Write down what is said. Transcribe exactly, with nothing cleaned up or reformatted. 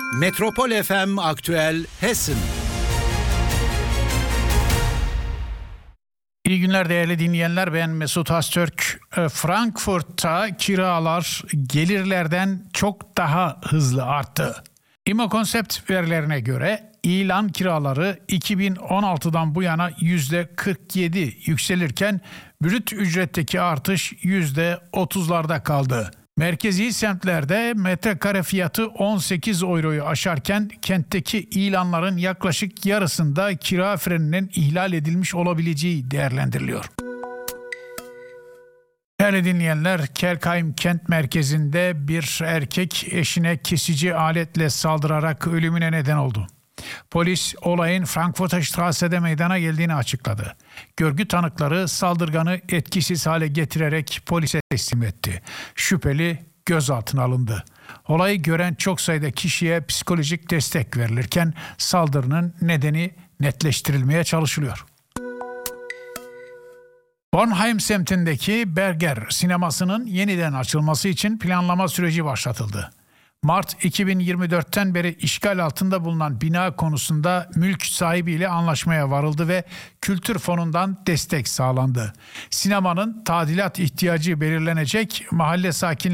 Metropol F M Aktüel Hessen. İyi günler değerli dinleyenler, ben Mesut Öztürk. Frankfurt'ta kiralar gelirlerden çok daha hızlı arttı. İmmokonsept verilerine göre ilan kiraları iki bin on altıdan bu yana yüzde kırk yedi yükselirken brüt ücretteki artış yüzde otuzlarda kaldı. Merkezi semtlerde metrekare fiyatı on sekiz euroyu aşarken kentteki ilanların yaklaşık yarısında kira freninin ihlal edilmiş olabileceği değerlendiriliyor. Değerli dinleyenler, Kelkheim kent merkezinde bir erkek eşine kesici aletle saldırarak ölümüne neden oldu. Polis olayın Frankfurter Strasse'de meydana geldiğini açıkladı. Görgü tanıkları saldırganı etkisiz hale getirerek polise teslim etti. Şüpheli gözaltına alındı. Olayı gören çok sayıda kişiye psikolojik destek verilirken saldırının nedeni netleştirilmeye çalışılıyor. Bornheim semtindeki Berger sinemasının yeniden açılması için planlama süreci başlatıldı. Mart iki bin yirmi dörtten beri işgal altında bulunan bina konusunda mülk sahibiyle anlaşmaya varıldı ve kültür fonundan destek sağlandı. Sinemanın tadilat ihtiyacı belirlenecek, mahalle sakinleri